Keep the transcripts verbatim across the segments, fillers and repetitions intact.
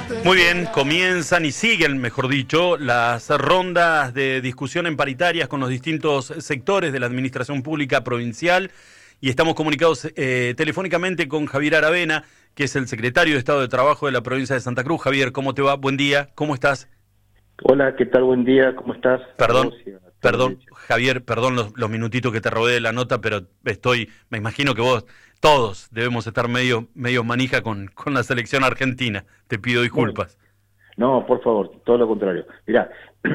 Muy bien, comienzan y siguen, mejor dicho, las rondas de discusión en paritarias con los distintos sectores de la administración pública provincial y estamos comunicados eh, telefónicamente con Javier Aravena, que es el secretario de Estado de Trabajo de la provincia de Santa Cruz. Javier, ¿cómo te va? Buen día, ¿cómo estás? Hola, ¿qué tal? Buen día, ¿cómo estás? Perdón, perdón, Javier, perdón los, los minutitos que te robé de la nota, pero estoy, me imagino que vos, todos debemos estar medio, medio manija con, con la selección argentina. Te pido disculpas. No, por favor, todo lo contrario. Mirá,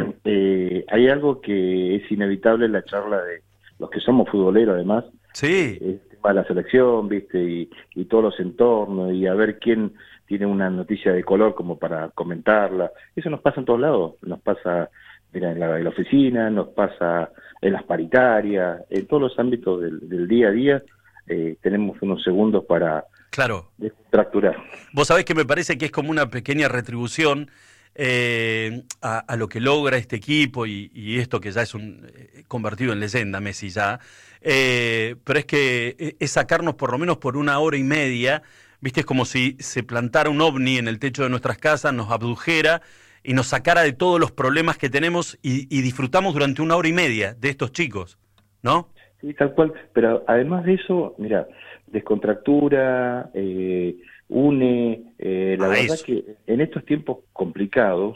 eh, hay algo que es inevitable en la charla de los que somos futboleros, además. Sí. El tema de la selección, ¿viste? Y, y todos los entornos, y a ver quién tiene una noticia de color como para comentarla. Eso nos pasa en todos lados. Nos pasa, mira, en la, en la oficina, nos pasa en las paritarias, en todos los ámbitos del, del día a día. Eh, tenemos unos segundos para claro. descontracturar. Vos sabés que me parece que es como una pequeña retribución eh, a, a lo que logra este equipo y, y esto que ya es un eh, convertido en leyenda, Messi ya, eh, pero es que es sacarnos por lo menos por una hora y media, viste, es como si se plantara un ovni en el techo de nuestras casas, nos abdujera y nos sacara de todos los problemas que tenemos y, y disfrutamos durante una hora y media de estos chicos, ¿no? Sí, tal cual, pero además de eso, mira, descontractura, eh, une, eh, la ah, verdad eso. que en estos tiempos complicados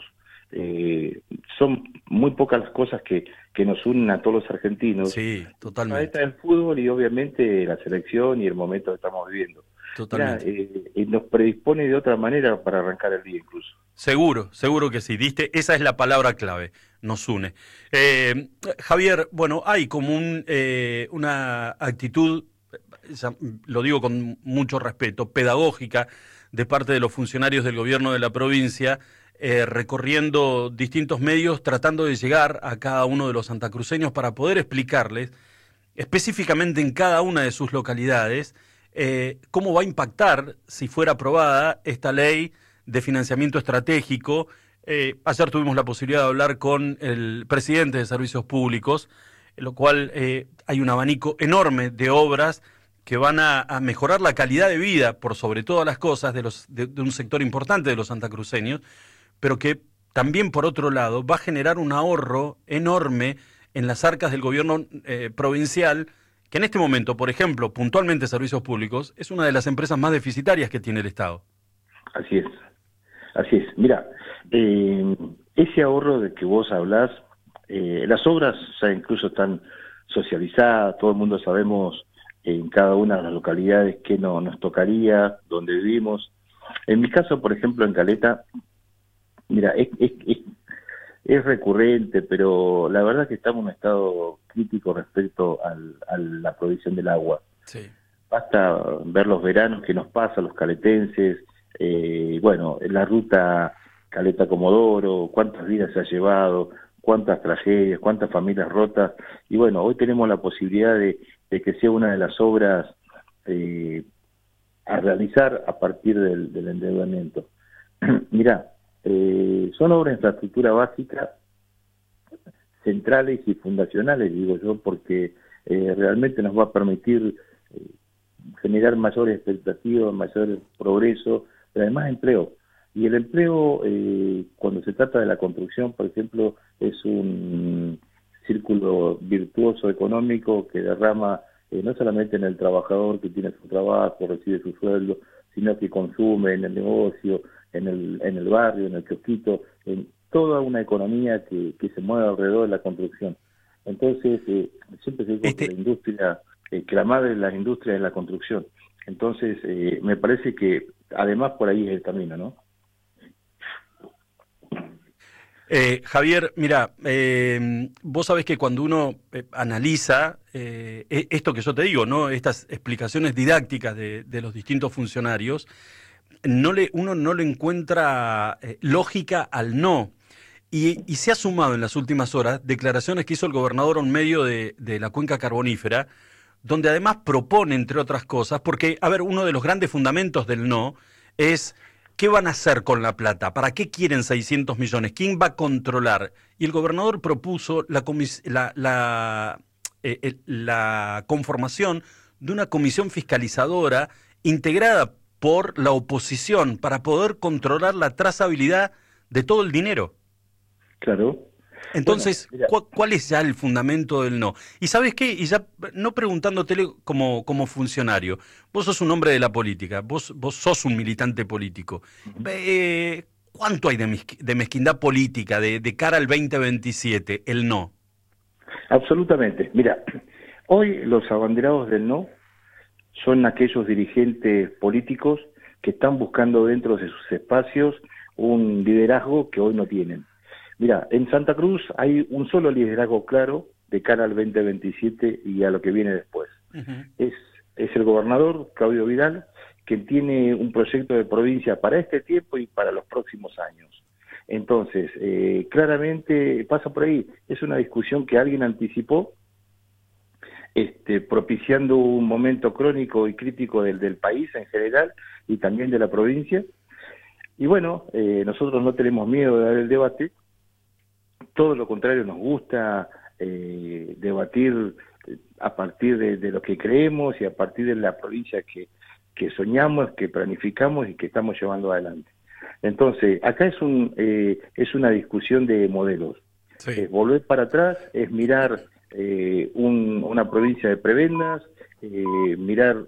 eh, son muy pocas las cosas que, que nos unen a todos los argentinos. Sí, totalmente. El fútbol y obviamente la selección y el momento que estamos viviendo. Totalmente. Mirá, eh, eh, nos predispone de otra manera para arrancar el día incluso. Seguro, seguro que sí. Diste, esa es la palabra clave, nos une. Eh, Javier, bueno, hay como un, eh, una actitud, ya, lo digo con mucho respeto, pedagógica de parte de los funcionarios del gobierno de la provincia, eh, recorriendo distintos medios, tratando de llegar a cada uno de los santacruceños para poder explicarles, específicamente en cada una de sus localidades, eh, cómo va a impactar, si fuera aprobada, esta ley de financiamiento estratégico. Eh, ayer tuvimos la posibilidad de hablar con el presidente de Servicios Públicos, en lo cual eh, hay un abanico enorme de obras que van a, a mejorar la calidad de vida, por sobre todas las cosas, de, los, de, de un sector importante de los santacruceños, pero que también, por otro lado, va a generar un ahorro enorme en las arcas del gobierno eh, provincial, que en este momento, por ejemplo, puntualmente Servicios Públicos, es una de las empresas más deficitarias que tiene el Estado. Así es. Así es, mira, eh, ese ahorro de que vos hablás, eh, las obras ya incluso están socializadas, todo el mundo sabemos en cada una de las localidades qué no, nos tocaría, dónde vivimos. En mi caso, por ejemplo, en Caleta, mira, es, es, es, es recurrente, pero la verdad que estamos en un estado crítico respecto al, a la provisión del agua. Sí. Basta ver los veranos que nos pasa, los caletenses. Eh, bueno, la ruta Caleta-Comodoro, cuántas vidas se ha llevado, cuántas tragedias, cuántas familias rotas, y bueno, hoy tenemos la posibilidad de, de que sea una de las obras eh, a realizar a partir del, del endeudamiento. Mirá, eh, son obras de infraestructura básica, centrales y fundacionales, digo yo, porque eh, realmente nos va a permitir eh, generar mayores expectativas, mayor progreso, pero además empleo. Y el empleo, eh, cuando se trata de la construcción, por ejemplo, es un círculo virtuoso económico que derrama eh, no solamente en el trabajador que tiene su trabajo, recibe su sueldo, sino que consume en el negocio, en el, en el barrio, en el kiosquito, en toda una economía que, que se mueve alrededor de la construcción. Entonces, eh, siempre se dice este... que la industria, eh, que la madre de la industria es la construcción. Entonces, eh, me parece que además por ahí es el camino, ¿no? Eh, Javier, mira, eh, vos sabés que cuando uno eh, analiza eh, esto que yo te digo, ¿no? Estas explicaciones didácticas de, de los distintos funcionarios, no le, uno no le encuentra eh, lógica al no. Y, y se ha sumado en las últimas horas declaraciones que hizo el gobernador en medio de, de la cuenca carbonífera, donde además propone, entre otras cosas, porque, a ver, uno de los grandes fundamentos del no es ¿qué van a hacer con la plata? ¿Para qué quieren seiscientos millones? ¿Quién va a controlar? Y el gobernador propuso la, comis- la, la, eh, la conformación de una comisión fiscalizadora integrada por la oposición para poder controlar la trazabilidad de todo el dinero. Claro. Entonces, Bueno, ¿cu ¿cuál es ya el fundamento del no? Y ¿sabes qué? Y ya no preguntándotele como, como funcionario, vos sos un hombre de la política, vos, vos sos un militante político. Eh, ¿Cuánto hay de, mezqu de mezquindad política de, de cara al veinte veintisiete, el no? Absolutamente. Mira, hoy los abanderados del no son aquellos dirigentes políticos que están buscando dentro de sus espacios un liderazgo que hoy no tienen. Mira, en Santa Cruz hay un solo liderazgo claro de cara al veinte veintisiete y a lo que viene después. Uh-huh. Es, es el gobernador Claudio Vidal, que tiene un proyecto de provincia para este tiempo y para los próximos años. Entonces, eh, claramente pasa por ahí. Es una discusión que alguien anticipó, este, propiciando un momento crónico y crítico del, del país en general y también de la provincia. Y bueno, eh, nosotros no tenemos miedo de dar el debate. Todo lo contrario, nos gusta eh, debatir a partir de, de lo que creemos y a partir de la provincia que, que soñamos, que planificamos y que estamos llevando adelante. Entonces, acá es un eh, es una discusión de modelos. Sí. Es volver para atrás, es mirar eh, un, una provincia de prebendas, eh, mirar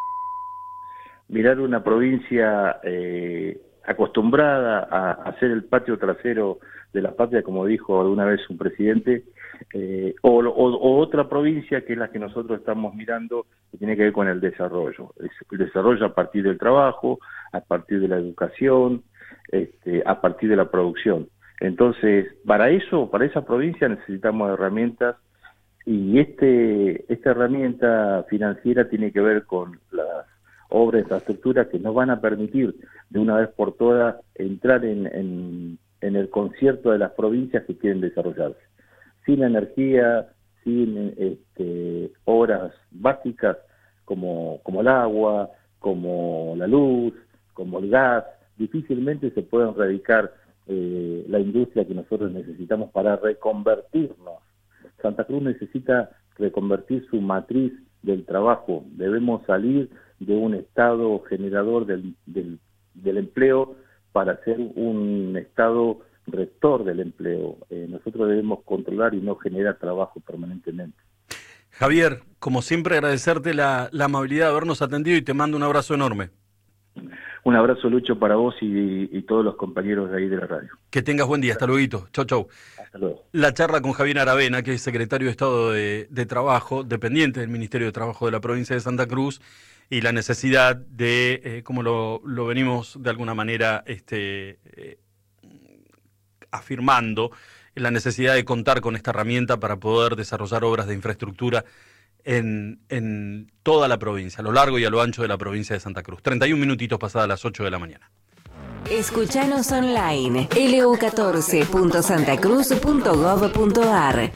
mirar una provincia eh, acostumbrada a hacer el patio trasero de la patria, como dijo alguna vez un presidente, eh, o, o, o otra provincia que es la que nosotros estamos mirando, que tiene que ver con el desarrollo. El desarrollo a partir del trabajo, a partir de la educación, este, a partir de la producción. Entonces, para eso, para esa provincia necesitamos herramientas, y este esta herramienta financiera tiene que ver con las obras de infraestructura que nos van a permitir de una vez por todas entrar en, en, en el concierto de las provincias que quieren desarrollarse. Sin energía, sin este, obras básicas como, como el agua, como la luz, como el gas, difícilmente se puede erradicar eh, la industria que nosotros necesitamos para reconvertirnos. Santa Cruz necesita reconvertir su matriz del trabajo. Debemos salir de un estado generador del, del, del empleo para ser un estado rector del empleo. Eh, nosotros debemos controlar y no generar trabajo permanentemente. Javier, como siempre agradecerte la, la amabilidad de habernos atendido y te mando un abrazo enorme. Un abrazo, Lucho, para vos y, y todos los compañeros de ahí de la radio. Que tengas buen día. Hasta luego. Chau, chau. Hasta luego. La charla con Javier Aravena, que es secretario de Estado de, de Trabajo, dependiente del Ministerio de Trabajo de la provincia de Santa Cruz, y la necesidad de, eh, como lo, lo venimos de alguna manera este, eh, afirmando, la necesidad de contar con esta herramienta para poder desarrollar obras de infraestructura en, en toda la provincia, a lo largo y a lo ancho de la provincia de Santa Cruz. treinta y un minutitos pasadas las ocho de la mañana. Escuchanos online, l u catorce punto santa cruz punto gov punto a r.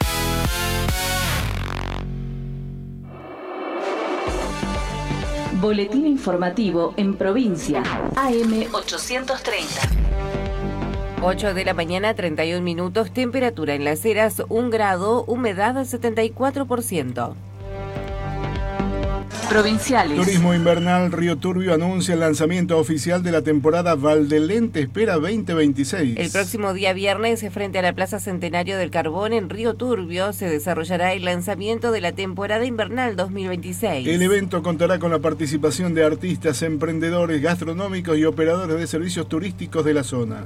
Boletín informativo en provincia, A M ochocientos treinta. ocho de la mañana, treinta y un minutos, temperatura en Las Heras, un grado, humedad setenta y cuatro por ciento. Provinciales. Turismo invernal. Río Turbio anuncia el lanzamiento oficial de la temporada Valdelén Te Espera veinte veintiséis. El próximo día viernes, frente a la Plaza Centenario del Carbón en Río Turbio, se desarrollará el lanzamiento de la temporada invernal dos mil veintiséis. El evento contará con la participación de artistas, emprendedores, gastronómicos y operadores de servicios turísticos de la zona.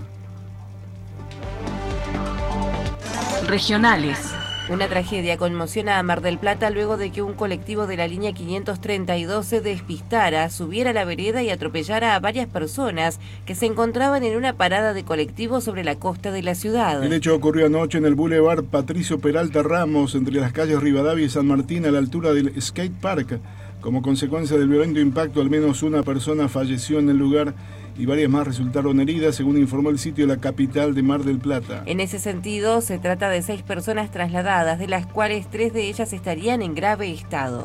Regionales. Una tragedia conmociona a Mar del Plata luego de que un colectivo de la línea quinientos treinta y dos se despistara, subiera a la vereda y atropellara a varias personas que se encontraban en una parada de colectivo sobre la costa de la ciudad. El hecho ocurrió anoche en el Boulevard Patricio Peralta Ramos, entre las calles Rivadavia y San Martín, a la altura del Skate Park. Como consecuencia del violento impacto, al menos una persona falleció en el lugar y varias más resultaron heridas, según informó el sitio de la capital de Mar del Plata. En ese sentido, se trata de seis personas trasladadas, de las cuales tres de ellas estarían en grave estado.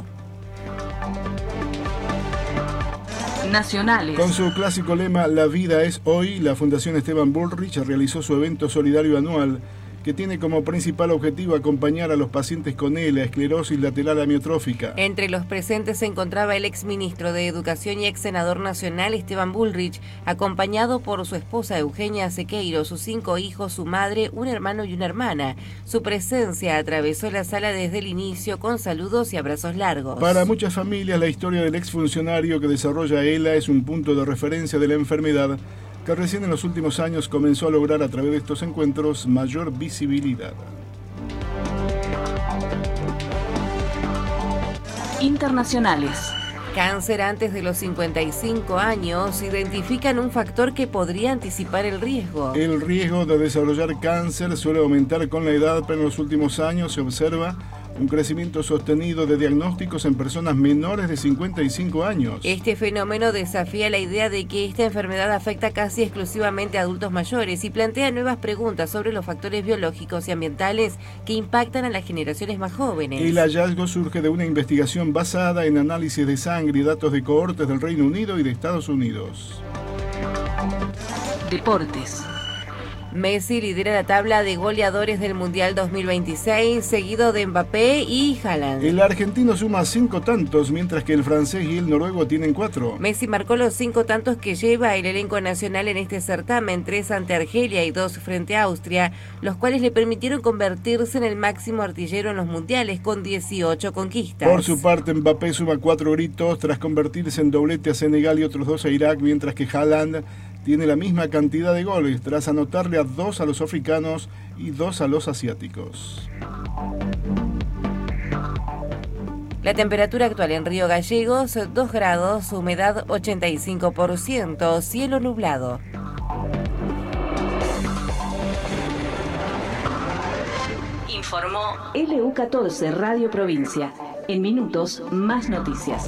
Nacionales. Con su clásico lema La vida es hoy, la Fundación Esteban Bullrich realizó su evento solidario anual, que tiene como principal objetivo acompañar a los pacientes con E L A, esclerosis lateral amiotrófica. Entre los presentes se encontraba el exministro de Educación y ex senador nacional Esteban Bullrich, acompañado por su esposa Eugenia Sequeiro, sus cinco hijos, su madre, un hermano y una hermana. Su presencia atravesó la sala desde el inicio con saludos y abrazos largos. Para muchas familias, la historia del exfuncionario que desarrolla E L A es un punto de referencia de la enfermedad que recién en los últimos años comenzó a lograr a través de estos encuentros mayor visibilidad. Internacionales. Cáncer antes de los cincuenta y cinco años identifican un factor que podría anticipar el riesgo. El riesgo de desarrollar cáncer suele aumentar con la edad, pero en los últimos años se observa un crecimiento sostenido de diagnósticos en personas menores de cincuenta y cinco años. Este fenómeno desafía la idea de que esta enfermedad afecta casi exclusivamente a adultos mayores y plantea nuevas preguntas sobre los factores biológicos y ambientales que impactan a las generaciones más jóvenes. El hallazgo surge de una investigación basada en análisis de sangre y datos de cohortes del Reino Unido y de Estados Unidos. Deportes. Messi lidera la tabla de goleadores del Mundial dos mil veintiséis, seguido de Mbappé y Haaland. El argentino suma cinco tantos, mientras que el francés y el noruego tienen cuatro. Messi marcó los cinco tantos que lleva el elenco nacional en este certamen, tres ante Argelia y dos frente a Austria, los cuales le permitieron convertirse en el máximo artillero en los mundiales con dieciocho conquistas. Por su parte, Mbappé suma cuatro gritos tras convertirse en doblete a Senegal y otros dos a Irak, mientras que Haaland tiene la misma cantidad de goles, tras anotarle a dos a los africanos y dos a los asiáticos. La temperatura actual en Río Gallegos, dos grados, humedad ochenta y cinco por ciento, cielo nublado. Informó L U catorce Radio Provincia. En minutos, más noticias.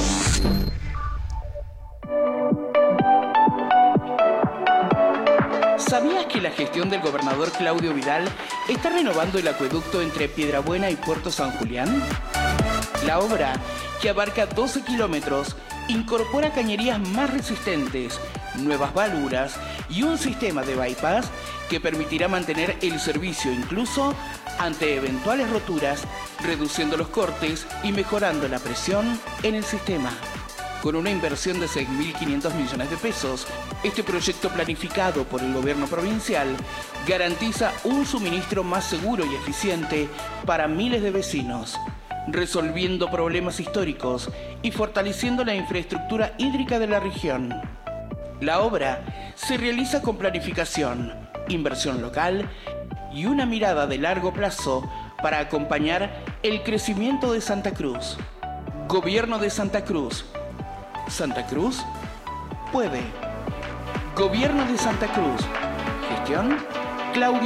¿Sabías que la gestión del gobernador Claudio Vidal está renovando el acueducto entre Piedrabuena y Puerto San Julián? La obra, que abarca doce kilómetros, incorpora cañerías más resistentes, nuevas válvulas y un sistema de bypass que permitirá mantener el servicio incluso ante eventuales roturas, reduciendo los cortes y mejorando la presión en el sistema. Con una inversión de seis mil quinientos millones de pesos, este proyecto planificado por el gobierno provincial garantiza un suministro más seguro y eficiente para miles de vecinos, resolviendo problemas históricos y fortaleciendo la infraestructura hídrica de la región. La obra se realiza con planificación, inversión local y una mirada de largo plazo para acompañar el crecimiento de Santa Cruz. Gobierno de Santa Cruz. Santa Cruz puede. Gobierno de Santa Cruz. Gestión Claudio